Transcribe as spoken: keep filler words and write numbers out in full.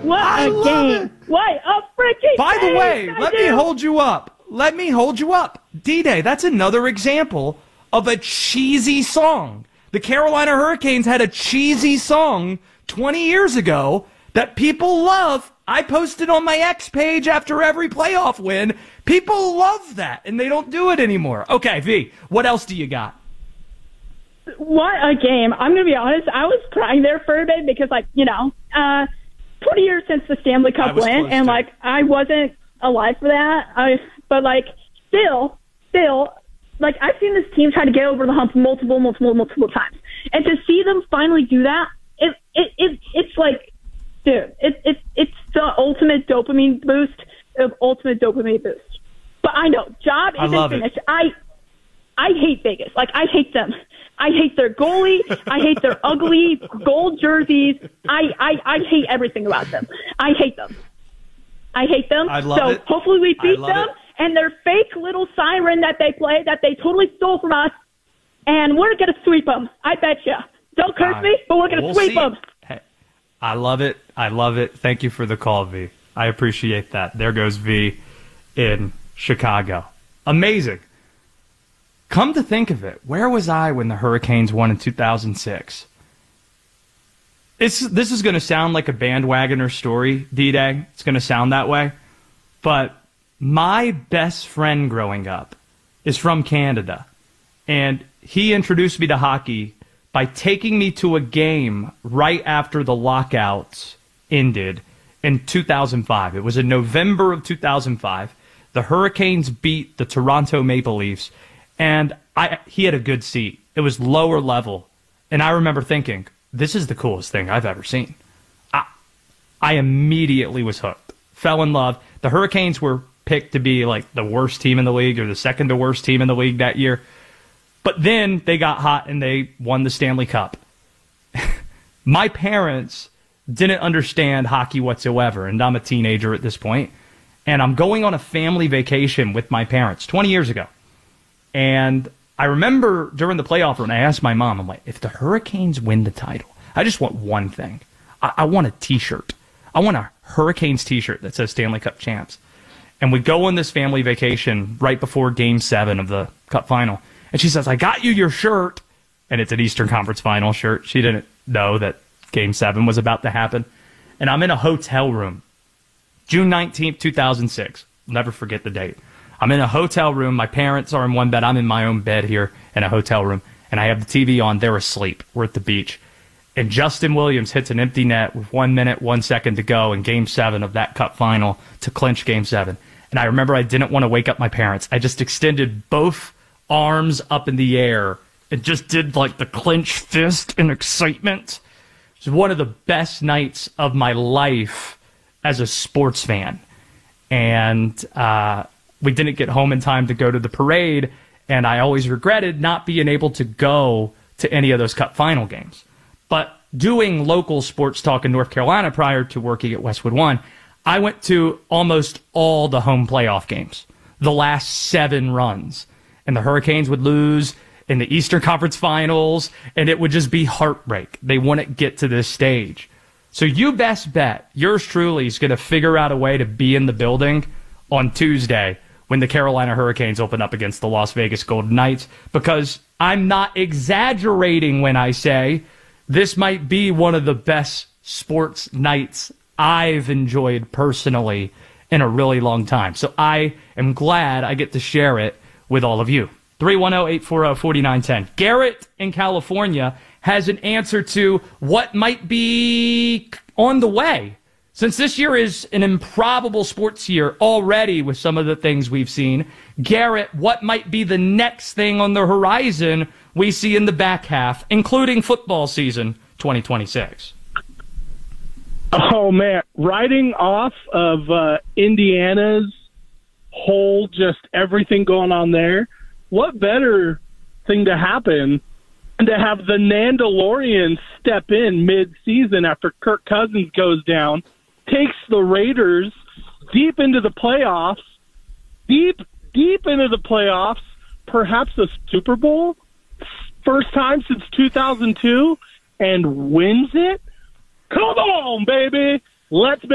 What I a love game. it. What a freaking By the game. way, I let do. me hold you up. Let me hold you up. D-Day, that's another example of a cheesy song. The Carolina Hurricanes had a cheesy song twenty years ago that people love. I posted on my X page after every playoff win. People love that, and they don't do it anymore. Okay, V, what else do you got? What a game. I'm going to be honest. I was crying there for a bit because, like, you know, uh, twenty years since the Stanley I Cup was win, close and, to. like, I wasn't alive for that. I, but, like, still, still, like, I've seen this team try to get over the hump multiple, multiple, multiple times. And to see them finally do that, it, it, it it's like, dude, it, it, it's the ultimate dopamine boost of ultimate dopamine boost. But I know, job I isn't love it. finished. I, I hate Vegas. Like, I hate them. I hate their goalie. I hate their ugly gold jerseys. I, I, I hate everything about them. I hate them. I hate them. I love so it. hopefully we I beat love them. it. And their fake little siren that they play, that they totally stole from us, and we're going to sweep them. I bet you. Don't curse Uh, me, but we're going to we'll sweep see. them. Hey, I love it. I love it. Thank you for the call, V. I appreciate that. There goes V in Chicago. Amazing. Come to think of it, where was I when the Hurricanes won in two thousand six? It's, this is going to sound like a bandwagoner story, D-Day. It's going to sound that way. But my best friend growing up is from Canada. And he introduced me to hockey by taking me to a game right after the lockouts ended in two thousand five. It was in November of two thousand five. The Hurricanes beat the Toronto Maple Leafs. And I, he had a good seat. It was lower level. And I remember thinking, this is the coolest thing I've ever seen. I, I immediately was hooked. Fell in love. The Hurricanes were picked to be like the worst team in the league or the second to worst team in the league that year. But then they got hot and they won the Stanley Cup. My parents didn't understand hockey whatsoever. And I'm a teenager at this point. And I'm going on a family vacation with my parents twenty years ago. And I remember during the playoff run, I asked my mom, I'm like, if the Hurricanes win the title, I just want one thing. I, I want a T-shirt. I want a Hurricanes T-shirt that says Stanley Cup champs. And we go on this family vacation right before Game seven of the Cup final. And she says, I got you your shirt. And it's an Eastern Conference final shirt. She didn't know that Game seven was about to happen. And I'm in a hotel room. June nineteenth, two thousand six. I'll never forget the date. I'm in a hotel room. My parents are in one bed. I'm in my own bed here in a hotel room. And I have the T V on. They're asleep. We're at the beach. And Justin Williams hits an empty net with one minute, one second to go in Game seven of that Cup final to clinch Game seven. And I remember I didn't want to wake up my parents. I just extended both arms up in the air and just did like the clenched fist in excitement. It was one of the best nights of my life as a sports fan. And, uh... we didn't get home in time to go to the parade, and I always regretted not being able to go to any of those Cup final games. But doing local sports talk in North Carolina prior to working at Westwood One, I went to almost all the home playoff games, the last seven runs. And the Hurricanes would lose in the Eastern Conference Finals, and it would just be heartbreak. They wouldn't get to this stage. So you best bet yours truly is going to figure out a way to be in the building on Tuesday when the Carolina Hurricanes open up against the Las Vegas Golden Knights, because I'm not exaggerating when I say this might be one of the best sports nights I've enjoyed personally in a really long time. So I am glad I get to share it with all of you. three one zero, eight four zero, four nine one zero. Garrett in California has an answer to what might be on the way. Since this year is an improbable sports year already with some of the things we've seen, Garrett, what might be the next thing on the horizon we see in the back half, including football season twenty twenty-six? Oh, man. Riding off of uh, Indiana's whole just everything going on there, what better thing to happen than to have the Nandalorian step in mid-season after Kirk Cousins goes down, takes the Raiders deep into the playoffs, deep, deep into the playoffs, perhaps a Super Bowl, first time since two thousand two, and wins it? Come on, baby! Let's